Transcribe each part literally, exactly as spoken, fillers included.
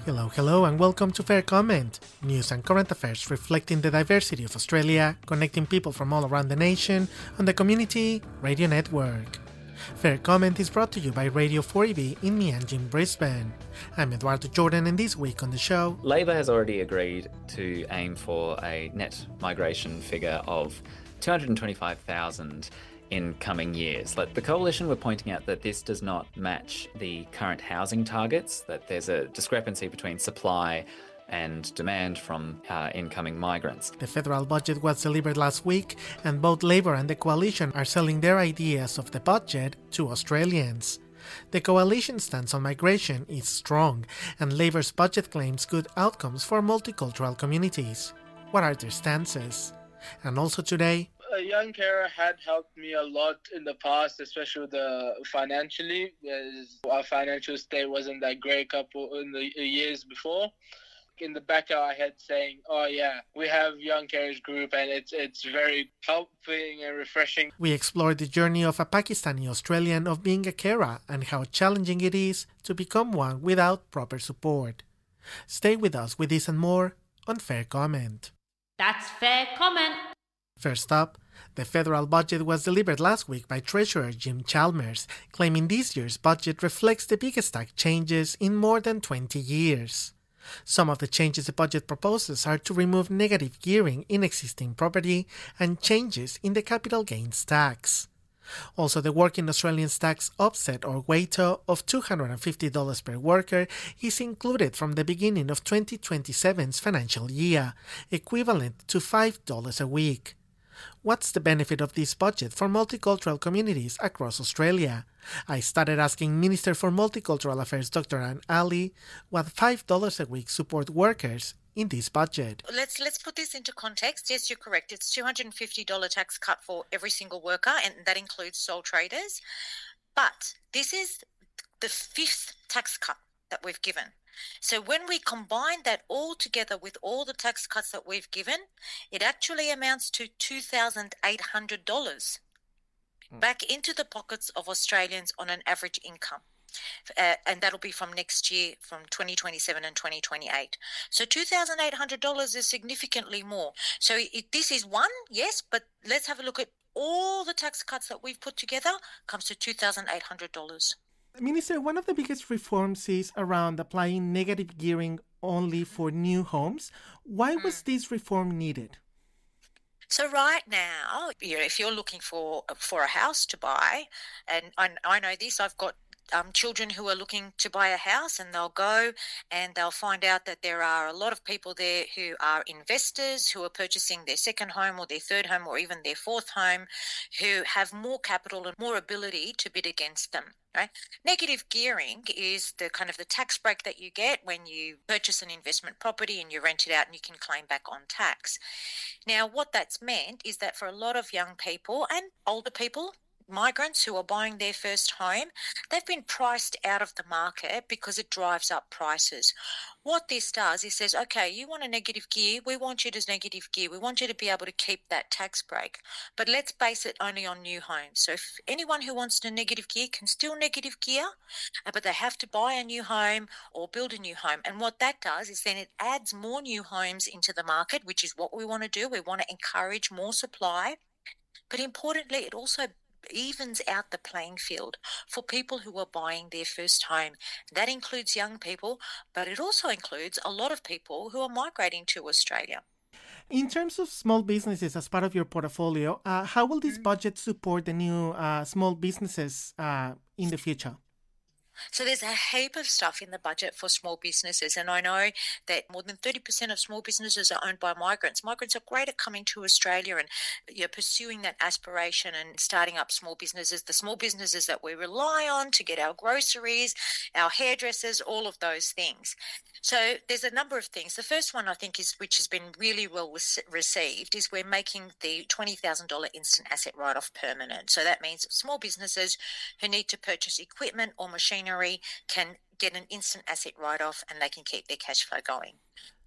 Hello, hello, and welcome to Fair Comment, news and current affairs reflecting the diversity of Australia, connecting people from all around the nation on the Community Radio Network. Fair Comment is brought to you by Radio four E B in Meanjin, Brisbane. I'm Eduardo Jordan, and this week on the show, Labor has already agreed to aim for a net migration figure of two hundred twenty-five thousand in coming years. Like, the Coalition were pointing out that this does not match the current housing targets, that there's a discrepancy between supply and demand from uh, incoming migrants. The federal budget was delivered last week, and both Labor and the Coalition are selling their ideas of the budget to Australians. The Coalition stance on migration is strong, and Labor's budget claims good outcomes for multicultural communities. What are their stances? And also today, a young carer had helped me a lot in the past, especially with the financially, as our financial state wasn't that great a couple in the years before. In the back of our head saying, oh yeah, we have Young Carers Group and it's it's very helping and refreshing. We explored the journey of a Pakistani Australian of being a carer and how challenging it is to become one without proper support. Stay with us with this and more on Fair Comment. That's Fair Comment. First up, the federal budget was delivered last week by Treasurer Jim Chalmers, claiming this year's budget reflects the biggest tax changes in more than twenty years. Some of the changes the budget proposes are to remove negative gearing in existing property and changes in the capital gains tax. Also, the Working Australians Tax Offset or W A T O of two hundred fifty dollars per worker is included from the beginning of twenty twenty-seven's financial year, equivalent to five dollars a week. What's the benefit of this budget for multicultural communities across Australia? I started asking Minister for Multicultural Affairs Doctor Anne Ali what five dollars a week support workers in this budget. Let's let's put this into context. Yes, you're correct. It's two hundred fifty dollars tax cut for every single worker, and that includes sole traders. But this is the fifth tax cut that we've given. So when we combine that all together with all the tax cuts that we've given, it actually amounts to two thousand eight hundred dollars mm. back into the pockets of Australians on an average income. Uh, and that'll be from next year, from twenty twenty-seven and twenty twenty-eight. So two thousand eight hundred dollars is significantly more. So it, this is one, yes, but let's have a look at all the tax cuts that we've put together, comes to two thousand eight hundred dollars. Minister, one of the biggest reforms is around applying negative gearing only for new homes. Why was mm. this reform needed? So right now, you know, if you're looking for for a house to buy, and I, I know this, I've got Um, children who are looking to buy a house, and they'll go and they'll find out that there are a lot of people there who are investors who are purchasing their second home or their third home or even their fourth home, who have more capital and more ability to bid against them. Right? Negative gearing is the kind of the tax break that you get when you purchase an investment property and you rent it out and you can claim back on tax. Now, what that's meant is that for a lot of young people and older people, migrants who are buying their first home, they've been priced out of the market because it drives up prices. What this does is says, okay, you want a negative gear, we want you to negative gear, we want you to be able to keep that tax break, but let's base it only on new homes. So if anyone who wants to negative gear can still negative gear, but they have to buy a new home or build a new home. And what that does is then it adds more new homes into the market, which is what we want to do. We want to encourage more supply, but importantly, it also evens out the playing field for people who are buying their first home. That includes young people, but it also includes a lot of people who are migrating to Australia. In terms of small businesses as part of your portfolio, uh, how will this budget support the new uh, small businesses uh, in the future? So there's a heap of stuff in the budget for small businesses, and I know that more than thirty percent of small businesses are owned by migrants. Migrants are great at coming to Australia and, you know, pursuing that aspiration and starting up small businesses, the small businesses that we rely on to get our groceries, our hairdressers, all of those things. So there's a number of things. The first one, I think, is which has been really well received, is we're making the twenty thousand dollars instant asset write-off permanent. So that means small businesses who need to purchase equipment or machinery can get an instant asset write-off and they can keep their cash flow going.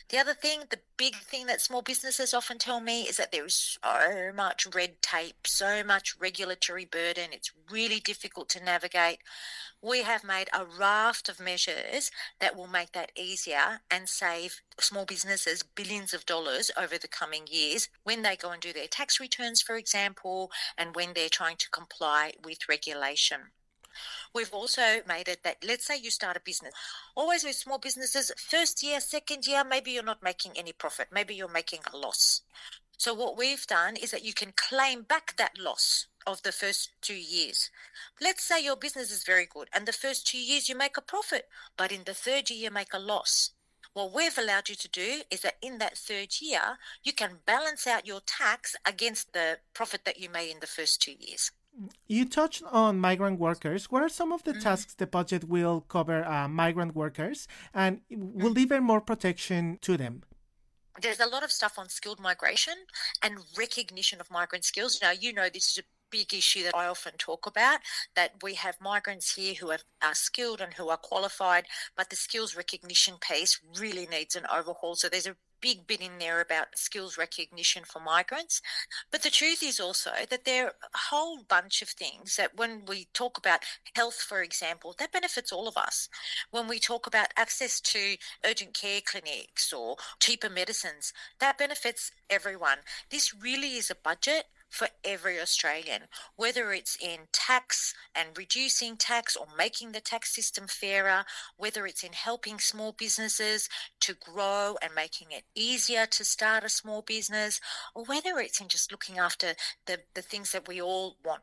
The other thing, the big thing that small businesses often tell me is that there is so much red tape, so much regulatory burden. It's really difficult to navigate. We have made a raft of measures that will make that easier and save small businesses billions of dollars over the coming years when they go and do their tax returns, for example, and when they're trying to comply with regulation. We've also made it that, let's say you start a business. Always with small businesses, first year, second year, maybe you're not making any profit. Maybe you're making a loss. So what we've done is that you can claim back that loss of the first two years. Let's say your business is very good and the first two years you make a profit, but in the third year you make a loss. What we've allowed you to do is that in that third year, you can balance out your tax against the profit that you made in the first two years. You touched on migrant workers. What are some of the mm-hmm. tasks the budget will cover uh, migrant workers, and will mm-hmm. deliver more protection to them? There's a lot of stuff on skilled migration and recognition of migrant skills. Now, you know this is a big issue that I often talk about, that we have migrants here who are, are skilled and who are qualified, but the skills recognition piece really needs an overhaul. So there's a big bit in there about skills recognition for migrants. But the truth is also that there are a whole bunch of things that when we talk about health, for example, that benefits all of us. When we talk about access to urgent care clinics or cheaper medicines, that benefits everyone. This really is a budget for every Australian, whether it's in tax and reducing tax or making the tax system fairer, whether it's in helping small businesses to grow and making it easier to start a small business, or whether it's in just looking after the, the things that we all want.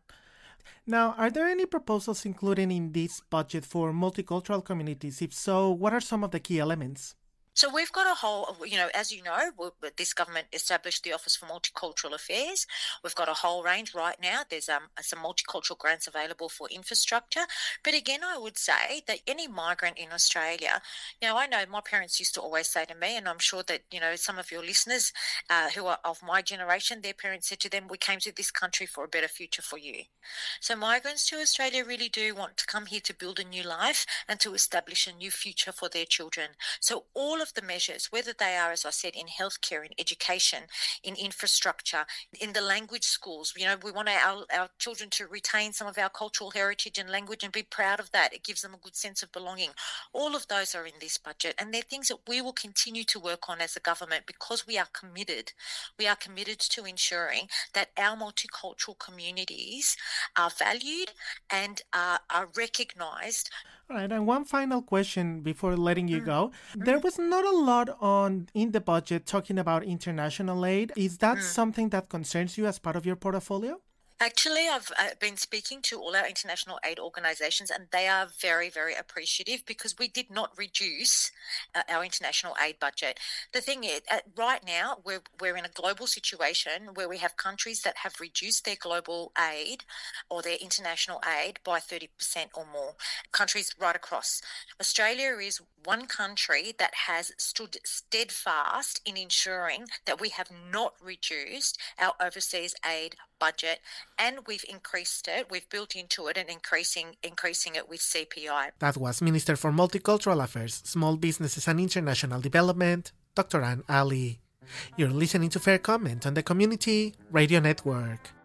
Now, are there any proposals included in this budget for multicultural communities? If so, what are some of the key elements? So we've got a whole, you know, as you know, this government established the Office for Multicultural Affairs. We've got a whole range right now. There's um, some multicultural grants available for infrastructure. But again, I would say that any migrant in Australia, you know, I know my parents used to always say to me, and I'm sure that, you know, some of your listeners uh, who are of my generation, their parents said to them, we came to this country for a better future for you. So migrants to Australia really do want to come here to build a new life and to establish a new future for their children. So all of the measures, whether they are, as I said, in healthcare, in education, in infrastructure, in the language schools, you know, we want our, our children to retain some of our cultural heritage and language and be proud of that. It gives them a good sense of belonging. All of those are in this budget, and they're things that we will continue to work on as a government because we are committed. We are committed to ensuring that our multicultural communities are valued and are, are recognised. All right, and one final question before letting you go. There was not a lot on in the budget talking about international aid. Is that something that concerns you as part of your portfolio? Actually, I've uh, been speaking to all our international aid organisations, and they are very, very appreciative because we did not reduce uh, our international aid budget. The thing is, uh, right now, we're, we're in a global situation where we have countries that have reduced their global aid or their international aid by thirty percent or more, countries right across. Australia is one country that has stood steadfast in ensuring that we have not reduced our overseas aid budget, and we've increased it, we've built into it and increasing increasing it with C P I. That was Minister for Multicultural Affairs, Small Businesses and International Development, Doctor Anne Ali. You're listening to Fair Comment on the Community Radio Network.